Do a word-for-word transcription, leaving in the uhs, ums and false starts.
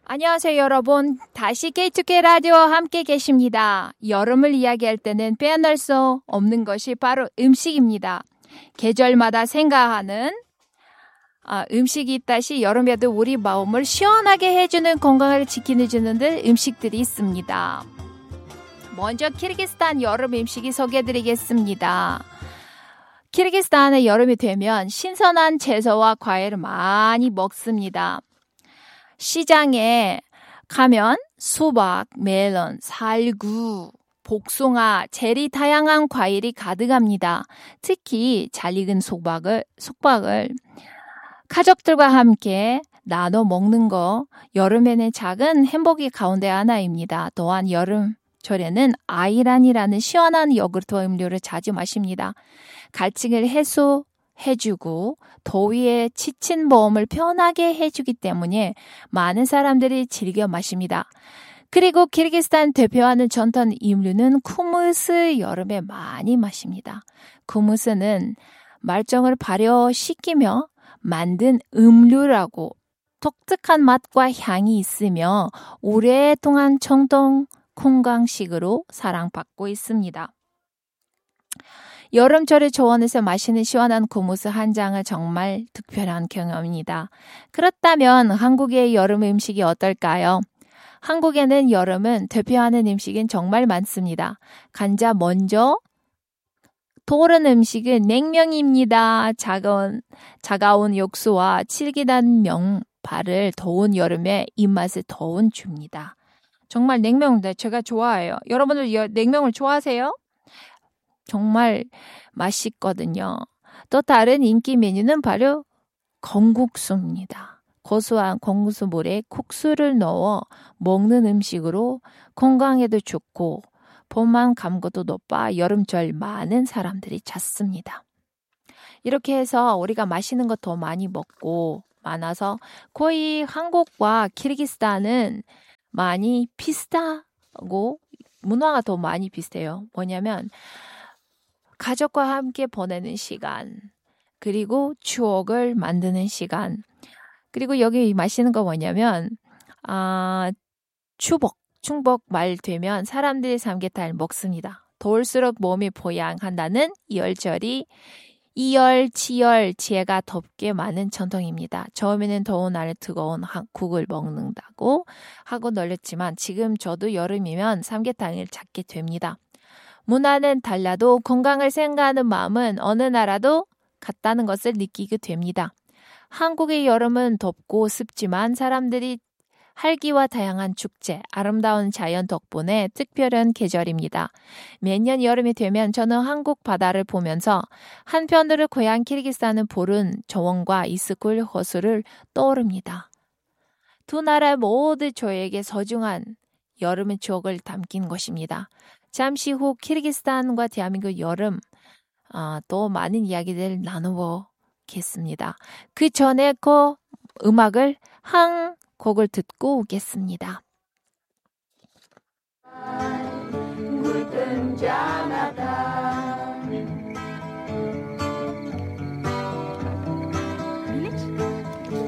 안녕하세요, 여러분. 다시 케이투케이 라디오와 함께 계십니다. 여름을 이야기할 때는 빼놓을 수 없는 것이 바로 음식입니다. 계절마다 생각하는 아, 음식이 있다시 여름에도 우리 마음을 시원하게 해주는, 건강을 지켜주는 음식들이 있습니다. 먼저 키르기스탄 여름 음식이 소개해드리겠습니다. 키르기스탄의 여름이 되면 신선한 채소와 과일을 많이 먹습니다. 시장에 가면 수박, 멜론, 살구, 복숭아, 체리 다양한 과일이 가득합니다. 특히 잘 익은 수박을, 수박을 가족들과 함께 나눠 먹는 거 여름에는 작은 행복이 가운데 하나입니다. 또한 여름철에는 아이란이라는 시원한 요구르트 음료를 자주 마십니다. 갈증을 해소해주고 더위에 지친 몸을 편하게 해주기 때문에 많은 사람들이 즐겨 마십니다. 그리고 키르기스탄 대표하는 전통 음료는 쿠무스, 여름에 많이 마십니다. 쿠무스는 말정을 발효시키며 만든 음료라고 독특한 맛과 향이 있으며 오랫동안 전통 건강식으로 사랑받고 있습니다. 여름철에 초원에서 마시는 시원한 쿠무스 한 장은 정말 특별한 경험입니다. 그렇다면 한국의 여름 음식이 어떨까요? 한국에는 여름은 대표하는 음식은 정말 많습니다. 간자 먼저 떠오른 음식은 냉면입니다. 차가운, 차가운 육수와 질기단 면발을 더운 여름에 입맛을 더운 줍니다. 정말 냉면 제가 좋아해요. 여러분들 냉면을 좋아하세요? 정말 맛있거든요. 또 다른 인기 메뉴는 바로 건국수입니다. 고소한 건국수물에 국수를 넣어 먹는 음식으로 건강에도 좋고 봄만 감고도 높아 여름철 많은 사람들이 찾습니다. 이렇게 해서 우리가 맛있는 거 더 많이 먹고 많아서 거의 한국과 키르기스탄은 많이 비슷하고 문화가 더 많이 비슷해요. 뭐냐면 가족과 함께 보내는 시간, 그리고 추억을 만드는 시간, 그리고 여기 맛있는 거 뭐냐면 아, 추복, 충복 말 되면 사람들이 삼계탕을 먹습니다. 더울수록 몸이 보양한다는 이열절이 이열, 치열, 지혜가 덥게 많은 전통입니다. 처음에는 더운 날 뜨거운 국을 먹는다고 하고 놀렸지만 지금 저도 여름이면 삼계탕을 찾게 됩니다. 문화는 달라도 건강을 생각하는 마음은 어느 나라도 같다는 것을 느끼게 됩니다. 한국의 여름은 덥고 습지만 사람들이 활기와 다양한 축제, 아름다운 자연 덕분에 특별한 계절입니다. 매년 여름이 되면 저는 한국 바다를 보면서 한편으로 고향 키르기스탄은 푸른 정원과 이스쿨 호수를 떠오릅니다. 두 나라 모두 저에게 소중한 여름의 추억을 담긴 것입니다. 잠시 후 키르기스탄과 대한민국 여름 어, 또 많은 이야기들을 나누겠습니다. 그 전에 그 음악을 한 곡을 듣고 오겠습니다. 굵은 자마다